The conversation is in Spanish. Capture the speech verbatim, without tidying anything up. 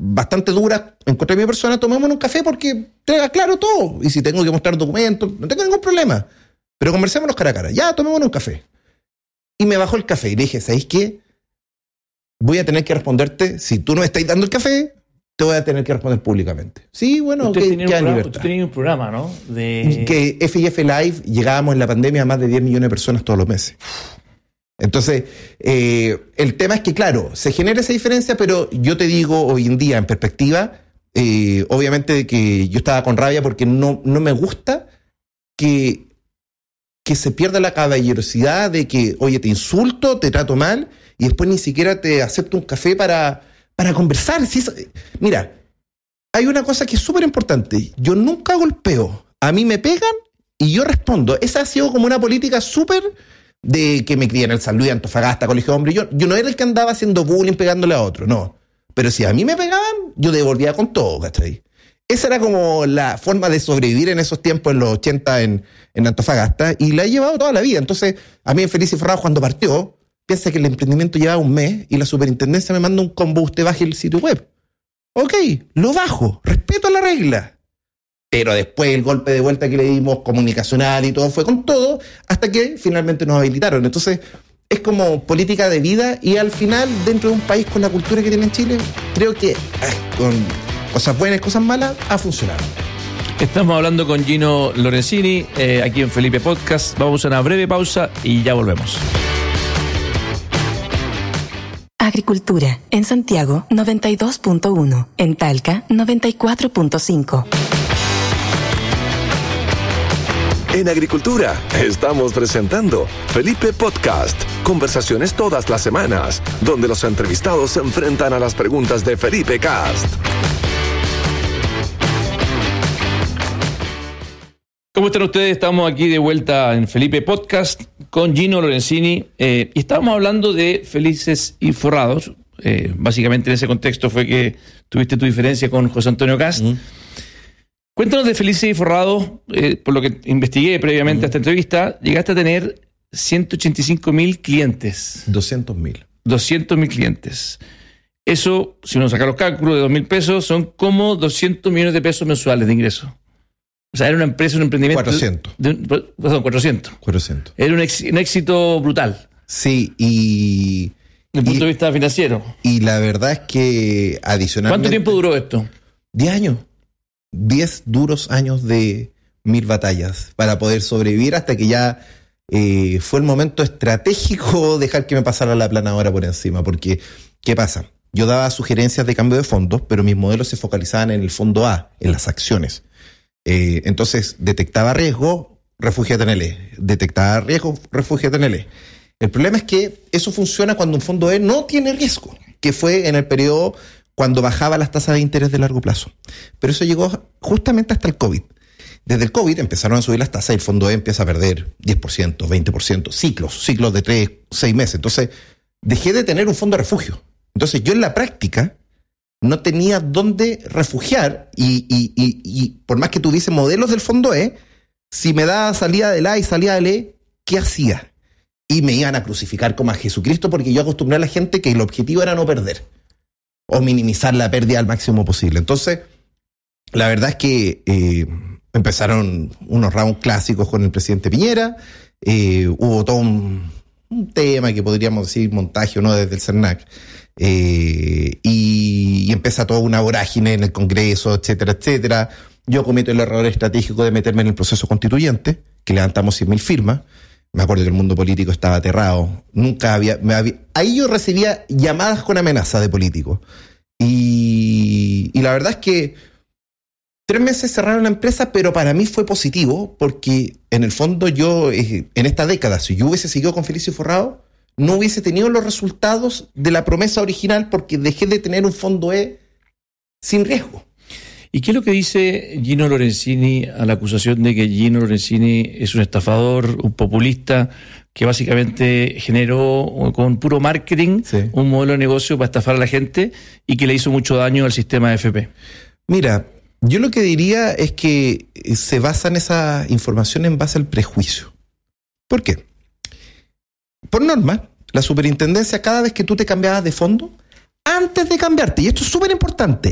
bastante duras en contra de mi persona, tomémonos un café porque tenga claro todo. Y si tengo que mostrar documentos, no tengo ningún problema. Pero conversémonos cara a cara. Ya, tomémonos un café. Y me bajó el café y le dije, ¿sabéis qué? Voy a tener que responderte, si tú no me estás dando el café, te voy a tener que responder públicamente. Sí, bueno, usted ok, tenía queda un programa, libertad. usted tenía un programa, ¿no? De... Que F y F Live llegábamos en la pandemia a más de diez millones de personas todos los meses. Entonces, eh, el tema es que, claro, se genera esa diferencia, pero yo te digo hoy en día, en perspectiva, eh, obviamente que yo estaba con rabia porque no, no me gusta que, que se pierda la caballerosidad de que, oye, te insulto, te trato mal, y después ni siquiera te acepto un café para, para conversar. Si es, mira, hay una cosa que es súper importante. Yo nunca golpeo. A mí me pegan y yo respondo. Esa ha sido como una política súper de que me crié en el San Luis, Antofagasta, Colegio de Hombres. Yo, yo no era el que andaba haciendo bullying pegándole a otro, no. Pero si a mí me pegaban, yo devolvía con todo, ¿cachai? Esa era como la forma de sobrevivir en esos tiempos, en los ochenta en, en Antofagasta, y la he llevado toda la vida. Entonces, a mí en Feliz y Forrado, cuando partió, piensa que el emprendimiento llevaba un mes y la superintendencia me manda un combo, usted baje el sitio web. Ok, lo bajo, respeto la regla. Pero después el golpe de vuelta que le dimos comunicacional y todo fue con todo, hasta que finalmente nos habilitaron. Entonces, es como política de vida y al final, dentro de un país con la cultura que tiene en Chile, creo que ay, con cosas buenas y cosas malas, ha funcionado. Estamos hablando con Gino Lorenzini, eh, aquí en Felipe Podcast. Vamos a una breve pausa y ya volvemos. Agricultura, en Santiago noventa y dos punto uno, en Talca noventa y cuatro punto cinco. En Agricultura estamos presentando Felipe Podcast, conversaciones todas las semanas, donde los entrevistados se enfrentan a las preguntas de Felipe Cast. ¿Cómo están ustedes? Estamos aquí de vuelta en Felipe Podcast con Gino Lorenzini eh, y estábamos hablando de Felices y Forrados. Eh, básicamente en ese contexto fue que tuviste tu diferencia con José Antonio Cast. Mm. Cuéntanos de Felices y Forrados, eh, por lo que investigué previamente mm. a esta entrevista, llegaste a tener ciento ochenta y cinco mil clientes. doscientos mil. doscientos mil clientes. Eso, si uno saca los cálculos de dos mil pesos, son como doscientos millones de pesos mensuales de ingresos. O sea, era una empresa, un emprendimiento... cuatrocientos. De, perdón, cuatrocientos. cuatrocientos. Era un, ex, un éxito brutal. Sí, y... Desde el punto y, de vista financiero. Y la verdad es que adicionalmente... ¿Cuánto tiempo duró esto? Diez años. Diez duros años de mil batallas para poder sobrevivir hasta que ya eh, fue el momento estratégico dejar que me pasara la planadora por encima. Porque, ¿qué pasa? Yo daba sugerencias de cambio de fondos, pero mis modelos se focalizaban en el fondo A, en las acciones. Eh, entonces, detectaba riesgo, refúgiate en el E. Detectaba riesgo, refúgiate en el E. El problema es que eso funciona cuando un fondo E no tiene riesgo, que fue en el periodo cuando bajaba las tasas de interés de largo plazo. Pero eso llegó justamente hasta el COVID. Desde el COVID empezaron a subir las tasas y el fondo E empieza a perder diez por ciento, veinte por ciento, ciclos, ciclos de tres, seis meses. Entonces, dejé de tener un fondo de refugio. Entonces, yo en la práctica no tenía dónde refugiar y, y, y, y por más que tuviese modelos del fondo E, si me daba salida del A y salida del E, ¿qué hacía? Y me iban a crucificar como a Jesucristo porque yo acostumbré a la gente que el objetivo era no perder o minimizar la pérdida al máximo posible. Entonces, la verdad es que eh, empezaron unos rounds clásicos con el presidente Piñera, eh, hubo todo un, un tema que podríamos decir montaje o no desde el CERNAC, Eh, y, y empieza toda una vorágine en el Congreso, etcétera, etcétera. Yo cometo el error estratégico de meterme en el proceso constituyente, que levantamos cien mil firmas. Me acuerdo que el mundo político estaba aterrado. Nunca había, me había... Ahí yo recibía llamadas con amenaza de políticos. Y, y la verdad es que tres meses cerraron la empresa, pero para mí fue positivo, porque en el fondo yo, eh, en esta década, si yo hubiese seguido con Feliz y Forrado, no hubiese tenido los resultados de la promesa original porque dejé de tener un fondo E sin riesgo. ¿Y qué es lo que dice Gino Lorenzini a la acusación de que Gino Lorenzini es un estafador, un populista, que básicamente generó con puro marketing sí. un modelo de negocio para estafar a la gente y que le hizo mucho daño al sistema de F P? Mira, yo lo que diría es que se basa en esa información en base al prejuicio. ¿Por qué? Por norma, la superintendencia, cada vez que tú te cambiabas de fondo, antes de cambiarte, y esto es súper importante,